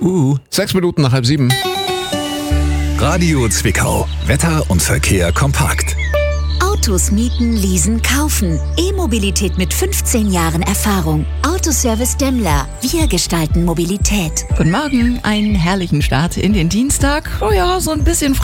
6 Minuten nach 6:30. Radio Zwickau. Wetter und Verkehr kompakt. Autos mieten, leasen, kaufen. E-Mobilität mit 15 Jahren Erfahrung. Autoservice Demmler. Wir gestalten Mobilität. Guten Morgen, einen herrlichen Start in den Dienstag. Oh ja, so ein bisschen